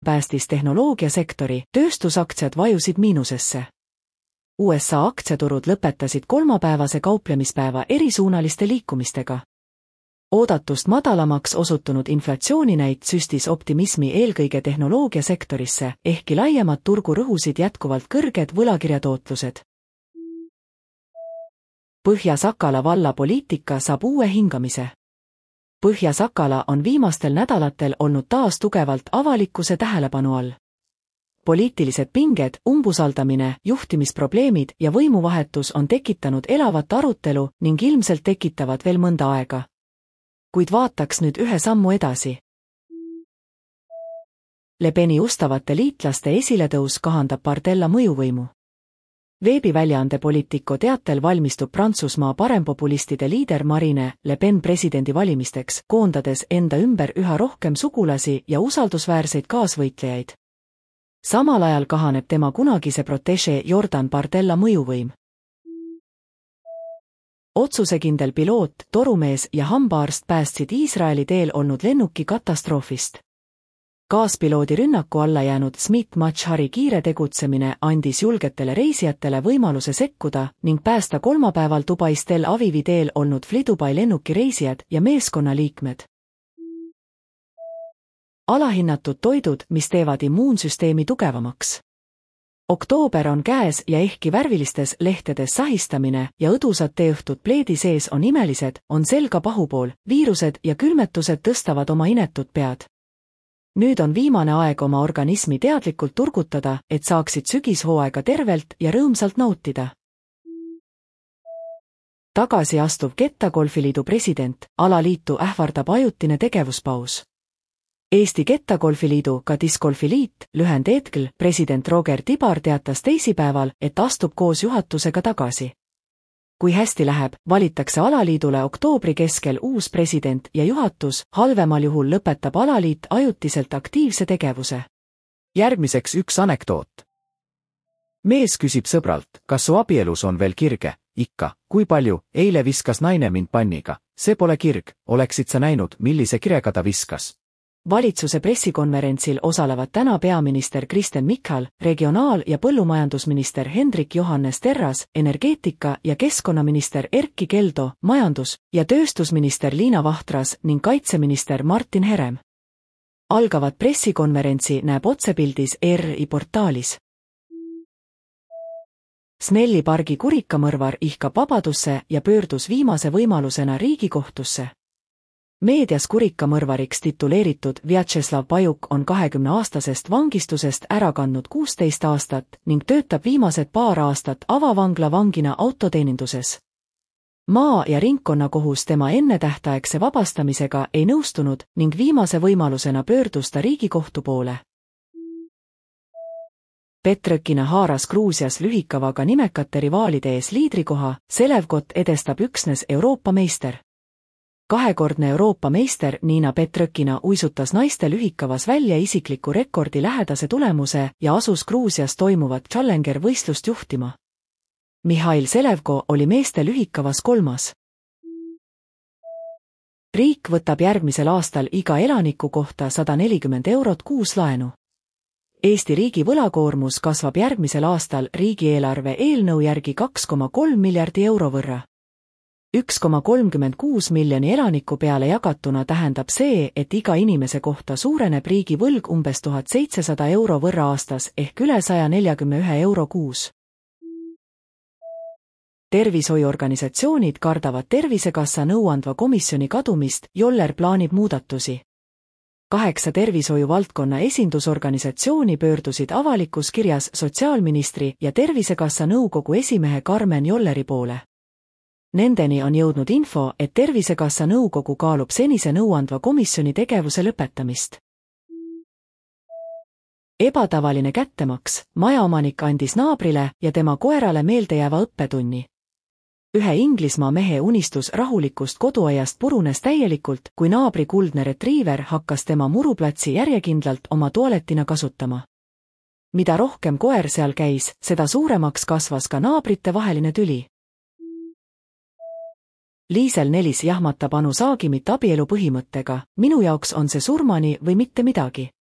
päästis tehnoloogiasektori, tööstusaktsiad vajusid miinusesse. USA aktsiaturud lõpetasid kolmapäevase kauplemispäeva erisuunaliste liikumistega. Oodatust madalamaks osutunud inflatsiooninäit süstis optimismi eelkõige tehnoloogiasektorisse, ehkki laiemad turgu rõhusid jätkuvalt kõrged võlakirjatootlused. Põhja-Sakala valla poliitika saab uue hingamise. Põhja-Sakala on viimastel nädalatel olnud taas tugevalt avalikkuse tähelepanu all. Poliitilised pinged, umbusaldamine, juhtimisprobleemid ja võimuvahetus on tekitanud elavat arutelu ning ilmselt tekitavad veel mõnda aega. Kuid vaataks nüüd ühe sammu edasi. Le Peni ustavate liitlaste esiletõus kahandab Bardella mõjuvõimu. Veebiväljaande Politico teatel valmistub Prantsusmaa parempopulistide liider Marine Le Pen presidendivalimisteks, koondades enda ümber üha rohkem sugulasi ja usaldusväärseid kaasvõitlejaid. Samal ajal kahaneb tema kunagise protégé Jordan Bardella mõjuvõim. Otsusekindel piloot, torumees ja hambaarst päästsid Iisraeli teel olnud lennuki katastroofist. Gaaspiloodi rünnaku alla jäänud Smith Machari kiire tegutsemine andis julgetele reisijatele võimaluse sekkuda ning päästa kolmapäeval Dubais Tel Avivi teel olnud Flydubai lennuki reisijad ja meeskonnaliikmed. Alahinnatud toidud, mis teevad immuunsüsteemi tugevamaks. Oktoober on käes ja ehkki värvilistes lehtedes sahistamine ja õdusad teeõhtud pleedi sees on imelised, on selga pahupool, viirused ja külmetused tõstavad oma inetud pead. Nüüd on viimane aeg oma organismi teadlikult turgutada, et saaksid sügishooaega tervelt ja rõõmsalt nautida. Tagasi astuv Kettagolfiliidu president, alaliitu ähvardab ajutine tegevuspaus. Eesti Kettagolfiliidu ka Discgolfiliit, lühend ETGL, president Roger Tibar teatas teisipäeval, et astub koos juhatusega tagasi. Kui hästi läheb, valitakse alaliidule oktoobri keskel uus president ja juhatus, halvemal juhul lõpetab alaliit ajutiselt aktiivse tegevuse. Järgmiseks üks anekdoot. Mees küsib sõbralt, kas su abielus on veel kirge? Ikka, kui palju, eile viskas naine mind panniga. See pole kirg, oleksid sa näinud, millise kirega ta viskas. Valitsuse pressikonverentsil osalevad täna peaminister Kristen Michal, regionaal- ja põllumajandusminister Hendrik Johannes Terras, energeetika- ja keskkonnaminister Erkki Keldo, majandus- ja tööstusminister Liina Vahtras ning kaitseminister Martin Herem. Algavat pressikonverentsi näeb otsepildis ERR-i portaalis. Snelli pargi kurikamõrvar ihkab vabadusse ja pöördus viimase võimalusena Riigikohtusse. Meedias kurikamõrvariks tituleeritud Vjatšeslav Pajuk on 20-aastasest vangistusest ära kandnud 16 aastat ning töötab viimased paar aastat avavangla vangina autoteeninduses. Maa- ja ringkonnakohus tema ennetähtaegse vabastamisega ei nõustunud ning viimase võimalusena pöördus ta Riigikohtu poole. Petrõkina haaras Gruusias lühikavaga nimekate rivaalide ees liidrikoha, Selevkot edestab üksnes Euroopa meister. Kahekordne Euroopa meister Niina Petrõkina uisutas naiste lühikavas välja isikliku rekordi lähedase tulemuse ja asus Gruusias toimuvat Challenger-võistlust juhtima. Mihhail Selevko oli meeste lühikavas 3. Riik võtab järgmisel aastal iga elaniku kohta 140 eurot kuus laenu. Eesti riigi võlakoormus kasvab järgmisel aastal riigieelarve eelnõu järgi 2,3 miljardi euro võrra. 1,36 miljoni elaniku peale jagatuna tähendab see, et iga inimese kohta suureneb riigi võlg umbes 1700 euro võrra aastas ehk üle 141 euro kuus. Tervishoiuorganisatsioonid kardavad Tervisekassa nõuandva komisjoni kadumist, Joller plaanib muudatusi. 8 tervishoiuvaldkonna esindusorganisatsiooni pöördusid avalikus kirjas sotsiaalministri ja Tervisekassa nõukogu esimehe Karmen Jolleri poole. Nendeni on jõudnud info, et Tervisekassa nõukogu kaalub senise nõuandva komisjoni tegevuse lõpetamist. Ebatavaline kättemaks, majaomanik andis naabrile ja tema koerale meeldejääva õppetunni. Ühe Inglismaa mehe unistus rahulikust koduaiast purunes täielikult, kui naabri kuldne retriiver hakkas tema muruplatsi järjekindlalt oma tualetina kasutama. Mida rohkem koer seal käis, seda suuremaks kasvas ka naabrite vaheline tüli. Liisel Nelis jahmatab Anu Saagimit abielu põhimõttega, minu jaoks on see surmani või mitte midagi.